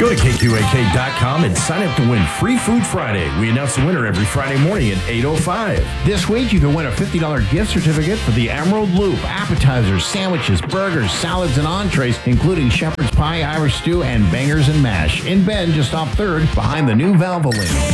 Go to KQAK.com and sign up to win Free Food Friday. We announce the winner every Friday morning at 8:05. This week, you can win a $50 gift certificate for the Emerald Loop. Appetizers, sandwiches, burgers, salads, and entrees, including shepherd's pie, Irish stew, and bangers and mash. In Bend, just off 3rd, behind the new Valvoline.